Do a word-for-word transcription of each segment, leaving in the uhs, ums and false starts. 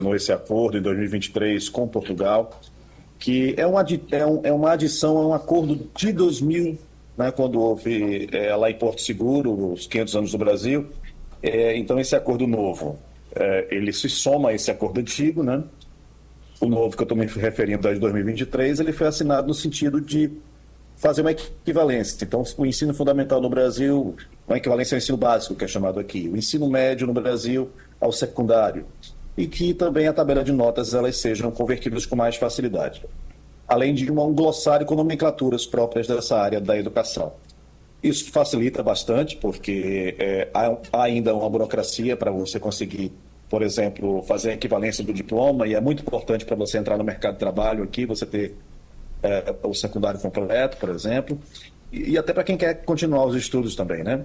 esse acordo em dois mil e vinte e três com Portugal, que é uma, adi- é um- é uma adição a um acordo de dois mil, né, quando houve é, lá em Porto Seguro, os quinhentos anos do Brasil. É, então, esse acordo novo, é, ele se soma a esse acordo antigo, né? O novo que eu estou me referindo é de dois mil e vinte e três, ele foi assinado no sentido de fazer uma equivalência. Então, o ensino fundamental no Brasil, uma equivalência ao ensino básico, que é chamado aqui, o ensino médio no Brasil ao secundário, e que também a tabela de notas elas sejam convertidas com mais facilidade, além de uma- um glossário com nomenclaturas próprias dessa área da educação. Isso facilita bastante, porque é, há, há ainda uma burocracia para você conseguir, por exemplo, fazer a equivalência do diploma, e é muito importante para você entrar no mercado de trabalho aqui, você ter é, o secundário completo, por exemplo, e, e até para quem quer continuar os estudos também, né?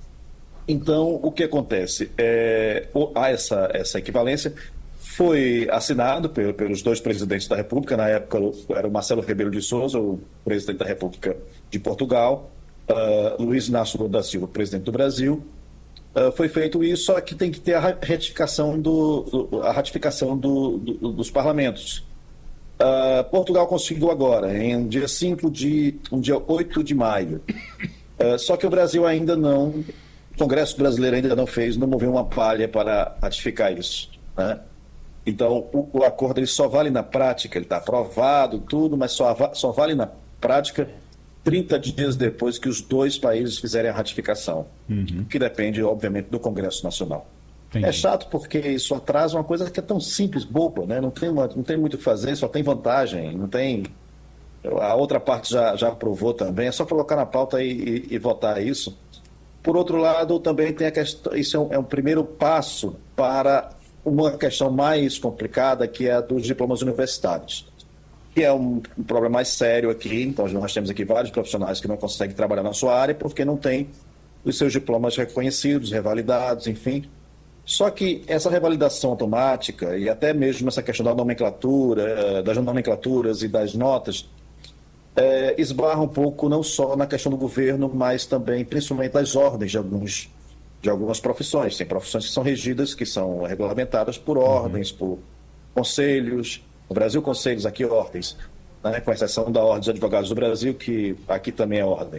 Então, o que acontece? É, o- há essa, essa equivalência, foi assinado pe- pelos dois presidentes da República, na época era o Marcelo Rebelo de Sousa, o presidente da República de Portugal, ah, Luiz Inácio Lula da Silva, presidente do Brasil. Ah, foi feito isso, só que tem que ter a ra- ratificação, do, do- a ratificação do- do- dos parlamentos. Ah, Portugal conseguiu agora, em um dia cinco de, um dia oito de maio. Ah, só que o Brasil ainda não, o Congresso brasileiro ainda não fez, não moveu uma palha para ratificar isso, né? Então, o, o acordo ele só vale na prática, ele está aprovado, tudo, mas só, va- só vale na prática trinta dias depois que os dois países fizerem a ratificação, que depende, obviamente, do Congresso Nacional. É Entendi. chato porque isso atrasa uma coisa que é tão simples, boba, né? Não tem, uma- não tem muito o que fazer, só tem vantagem, não tem. A outra parte já, já aprovou também, é só colocar na pauta e, e- e votar isso. Por outro lado, também tem a questão, isso é um, é um primeiro passo para uma questão mais complicada, que é a dos diplomas universitários, que é um, um problema mais sério aqui. Então, nós temos aqui vários profissionais que não conseguem trabalhar na sua área porque não têm os seus diplomas reconhecidos, revalidados, enfim. Só que essa revalidação automática e até mesmo essa questão da nomenclatura, eh, das nomenclaturas e das notas, eh, esbarra um pouco não só na questão do governo, mas também, principalmente, das ordens de alguns de algumas profissões. Tem profissões que são regidas, que são regulamentadas por ordens, por conselhos. No Brasil, conselhos, aqui ordens, né? Com exceção da Ordem dos Advogados do Brasil, que aqui também é ordem.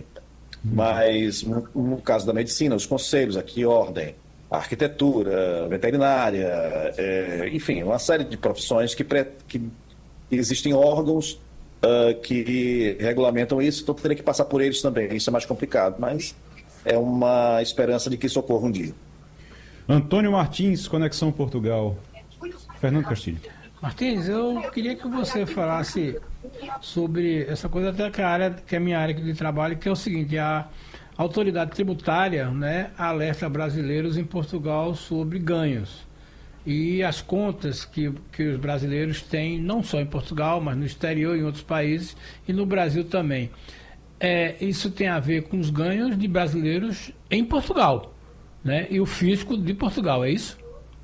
Mas, no, no caso da medicina, os conselhos, aqui ordem. A arquitetura, veterinária, é, enfim, uma série de profissões que, pre, que existem órgãos ah, que regulamentam isso, então teria que passar por eles também. Isso é mais complicado, mas é uma esperança de que isso ocorra um dia. Antônio Martins, Conexão Portugal. Fernando Castilho. Martins, eu queria que você falasse sobre essa coisa até que a área, que é a minha área de trabalho, que é o seguinte: a autoridade tributária, né, alerta brasileiros em Portugal sobre ganhos e as contas que, que os brasileiros têm, não só em Portugal, mas no exterior, em outros países e no Brasil também. É, isso tem a ver com os ganhos de brasileiros em Portugal, né, e o fisco de Portugal, é isso?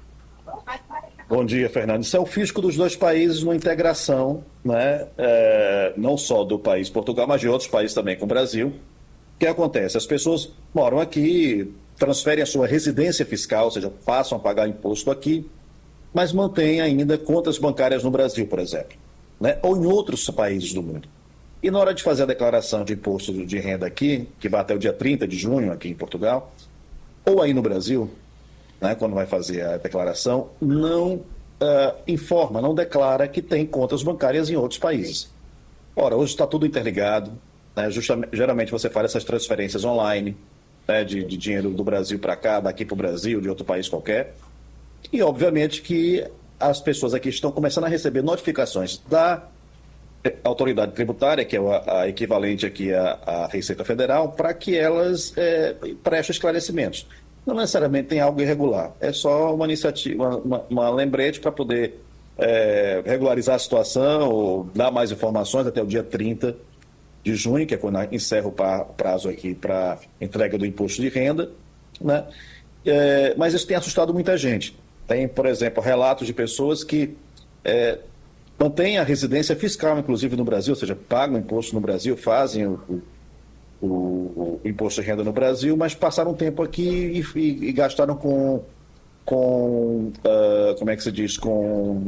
Bom dia, Fernando. Isso é o fisco dos dois países numa integração, né? É, não só do país Portugal, mas de outros países também com o Brasil. O que acontece? As pessoas moram aqui, transferem a sua residência fiscal, ou seja, passam a pagar imposto aqui, mas mantêm ainda contas bancárias no Brasil, por exemplo, né? Ou em outros países do mundo. E na hora de fazer a declaração de imposto de renda aqui, que vai até o dia trinta de junho aqui em Portugal, ou aí no Brasil, né, quando vai fazer a declaração, não ah, informa, não declara que tem contas bancárias em outros países. Ora, hoje está tudo interligado, né, justamente, geralmente você faz essas transferências online, né, de, de dinheiro do Brasil para cá, daqui para o Brasil, de outro país qualquer, e obviamente que as pessoas aqui estão começando a receber notificações da autoridade tributária, que é a, a equivalente aqui à, à Receita Federal, para que elas é, prestem esclarecimentos. Não necessariamente tem algo irregular, é só uma iniciativa, uma, uma, uma lembrete para poder é, regularizar a situação ou dar mais informações até o dia trinta de junho, que é quando encerra o pra- prazo aqui para entrega do imposto de renda, né? É, mas isso tem assustado muita gente. Tem, por exemplo, relatos de pessoas que é, mantêm a residência fiscal, inclusive no Brasil, ou seja, pagam imposto no Brasil, fazem o, o, o imposto de renda no Brasil, mas passaram um tempo aqui e, e- e gastaram com, com ah, como é que se diz, com